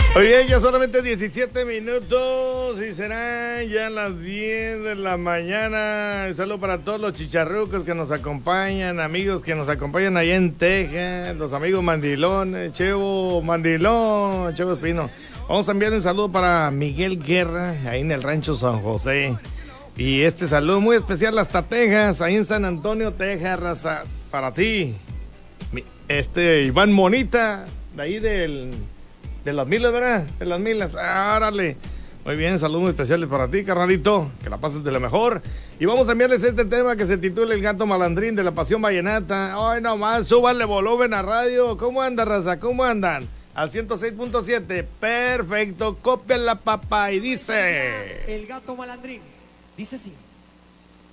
Oye, ya solamente 17 minutos y serán ya las 10 de la mañana. Un saludo para todos los chicharrucos que nos acompañan, amigos que nos acompañan allá en Texas, los amigos Mandilones, Chevo Mandilón, Chevo Espino. Vamos a enviar un saludo para Miguel Guerra, ahí en el rancho San José. Y este saludo muy especial hasta Texas, ahí en San Antonio, Texas, raza, para ti. Iván Monita, de ahí de las Milas, ¿verdad? De las Milas, árale. Muy bien, saludos muy especiales para ti, carnalito. Que la pases de lo mejor. Y vamos a enviarles este tema que se titula El Gato Malandrín de la Pasión Vallenata. Ay, nomás, súbanle volumen a radio. ¿Cómo andan, raza? ¿Cómo andan? Al 106.7. Perfecto, cópiala, papá. Y dice... El Gato Malandrín. Dice así.